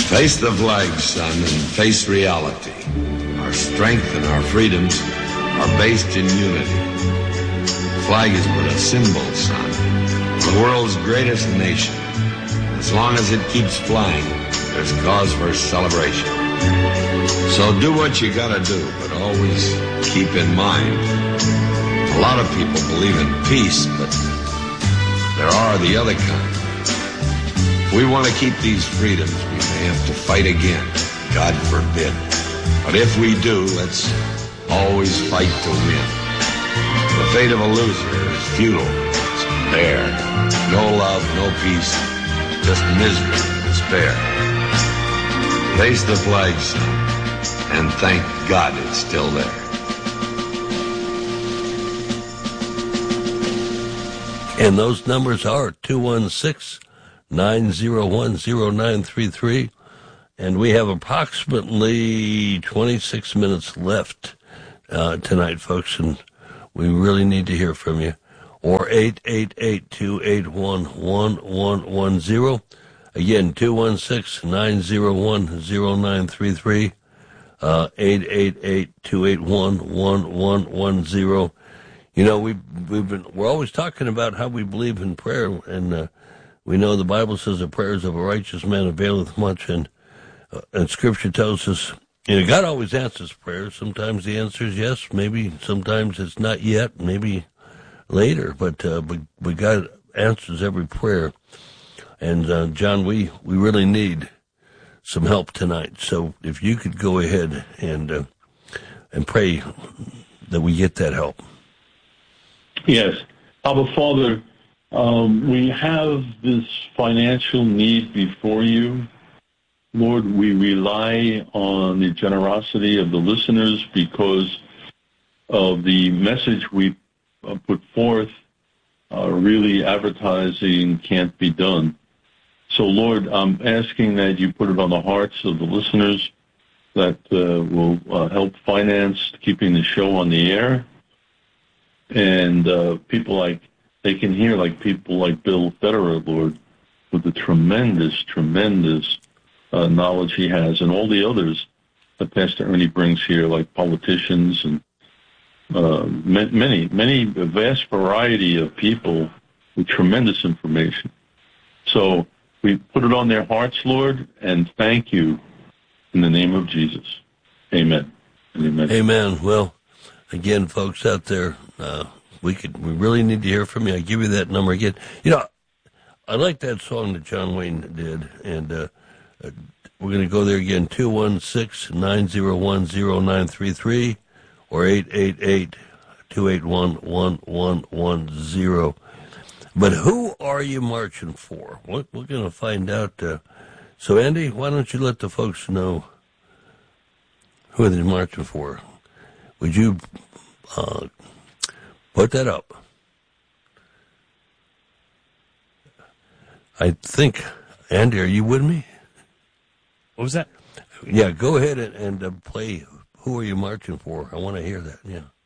Face the flag, son, and face reality. Our strength and our freedoms are based in unity. The flag is but a symbol, son, of the world's greatest nation. As long as it keeps flying, there's cause for celebration. So do what you gotta do, but always keep in mind, a lot of people believe in peace, but there are the other kind. If we want to keep these freedoms, we may have to fight again. God forbid. But if we do, let's always fight to win. The fate of a loser is futile. It's bare. No love, no peace, just misery and despair. Face the flag, son, and thank God it's still there. And those numbers are 216-901-0933. And we have approximately 26 minutes left tonight, folks, and we really need to hear from you. Or 888-281-1110. Again, 216-901-0933. 888-281-1110. You know, we're always talking about how we believe in prayer, and we know the Bible says the prayers of a righteous man availeth much, and Scripture tells us, you know, God always answers prayers. Sometimes the answer is yes, maybe sometimes it's not yet, maybe later, but God answers every prayer. And John, we really need some help tonight. So if you could go ahead and pray that we get that help. Yes. Abba Father, we have this financial need before you. Lord, we rely on the generosity of the listeners because of the message we put forth. Really, advertising can't be done. So, Lord, I'm asking that you put it on the hearts of the listeners that will help finance keeping the show on the air. And people like, they can hear like people like Bill Federer, Lord, with the tremendous knowledge he has, and all the others that Pastor Ernie brings here, like politicians and many, a vast variety of people with tremendous information. So we put it on their hearts, Lord, and thank you in the name of Jesus. Amen. Amen. Amen. Well, again, folks out there, we really need to hear from you. I give you that number again. You know, I like that song that John Wayne did, and we're going to go there again, 216-901-0933 or 888-281-1110. But who are you marching for? We're going to find out. So, Andy, why don't you let the folks know who they're marching for? Would you put that up? I think, Andy, are you with me? What was that? Yeah, go ahead and play Who Are You Marching For? I want to hear that, yeah.